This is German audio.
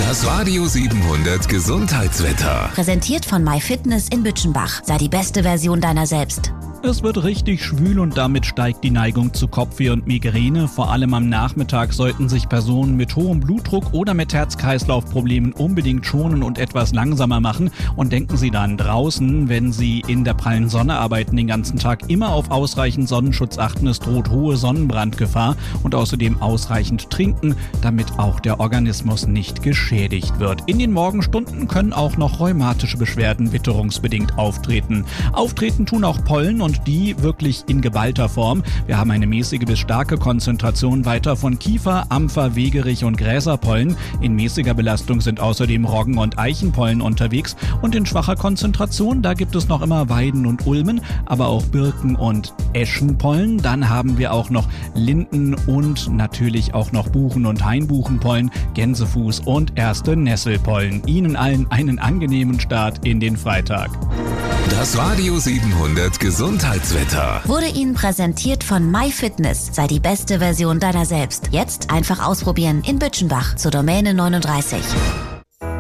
Das Radio 700 Gesundheitswetter. Präsentiert von MyFitness in Bütchenbach. Sei die beste Version deiner selbst. Es wird richtig schwül und damit steigt die Neigung zu Kopfweh und Migräne. Vor allem am Nachmittag sollten sich Personen mit hohem Blutdruck oder mit Herz-Kreislauf-Problemen unbedingt schonen und etwas langsamer machen. Und denken Sie dann draußen, wenn Sie in der prallen Sonne arbeiten, den ganzen Tag immer auf ausreichend Sonnenschutz achten. Es droht hohe Sonnenbrandgefahr und außerdem ausreichend trinken, damit auch der Organismus nicht geschädigt wird. In den Morgenstunden können auch noch rheumatische Beschwerden witterungsbedingt auftreten. Auftreten tun auch Pollen und die wirklich in geballter Form. Wir haben eine mäßige bis starke Konzentration weiter von Kiefer, Ampfer, Wegerich und Gräserpollen. In mäßiger Belastung sind außerdem Roggen- und Eichenpollen unterwegs und in schwacher Konzentration, da gibt es noch immer Weiden und Ulmen, aber auch Birken- und Eschenpollen. Dann haben wir auch noch Linden und natürlich auch noch Buchen- und Hainbuchenpollen, Gänsefuß und erste Nesselpollen. Ihnen allen einen angenehmen Start in den Freitag. Das Radio 700 Gesundheitswetter Wurde Ihnen präsentiert von MyFitness. Sei die beste Version deiner selbst. Jetzt einfach ausprobieren in Bütchenbach zur Domäne 39.